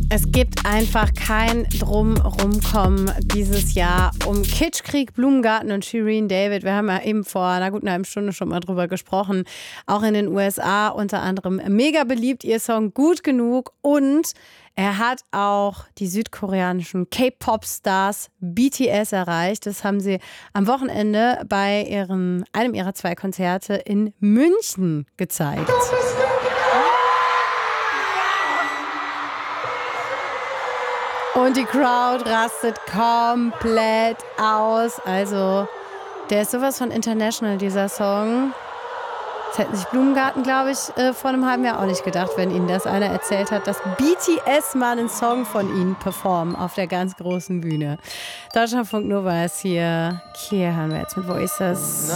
Es gibt einfach kein Drumrumkommen dieses Jahr um Kitschkrieg, Blumengarten und Shirin David. Wir haben ja eben vor einer guten halben Stunde schon mal drüber gesprochen. Auch in den USA unter anderem mega beliebt, ihr Song Gut genug. Und er hat auch die südkoreanischen K-Pop-Stars BTS erreicht. Das haben sie am Wochenende bei einem ihrer 2 Konzerte in München gezeigt. Und die Crowd rastet komplett aus. Also, der ist sowas von international, dieser Song. Das hätten sich Blumengarten, glaube ich, vor einem halben Jahr auch nicht gedacht, wenn ihnen das einer erzählt hat, dass BTS mal einen Song von ihnen performen auf der ganz großen Bühne. Deutschlandfunk Nova ist hier. Hier hören wir jetzt mit Voices.